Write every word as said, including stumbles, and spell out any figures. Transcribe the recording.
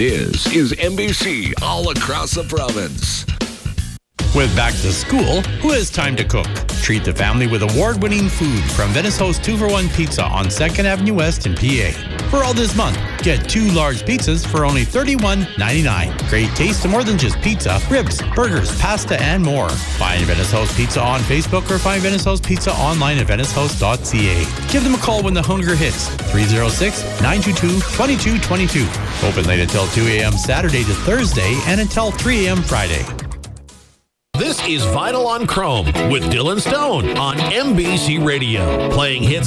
This is N B C all across the province. With back to school, who has time to cook? Treat the family with award-winning food from Venice Host two for one Pizza on second Avenue West in P A. For all this month, get two large pizzas for only thirty-one ninety-nine. Great taste to more than just pizza, ribs, burgers, pasta, and more. Find Venice Host Pizza on Facebook or find Venice Host Pizza online at venice host dot c a. Give them a call when the hunger hits. three oh six, nine two two, two two two two. Open late until two a.m. Saturday to Thursday and until three a.m. Friday. This is Vinyl on Chrome with Dylan Stone on N B C Radio, playing hits